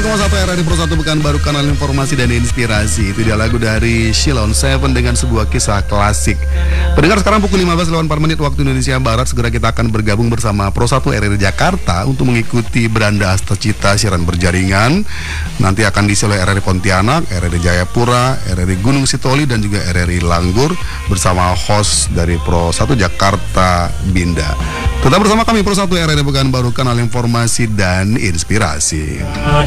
101,1 RRI Pro 1 Pekanbaru, kanal informasi dan inspirasi. Itu dia lagu dari Shilon Seven dengan sebuah kisah klasik. Pendengar, sekarang pukul 15.04 waktu Indonesia Barat. Segera kita akan bergabung bersama Pro 1 RRI Jakarta untuk mengikuti Beranda Astacita siaran berjaringan. Nanti akan diisi oleh RRI Pontianak, RRI Jayapura, RRI Gunung Sitoli, dan juga RRI Langgur bersama host dari Pro 1 Jakarta, Binda. Tetap bersama kami Pro 1 RRI Pekanbaru, kanal informasi dan inspirasi.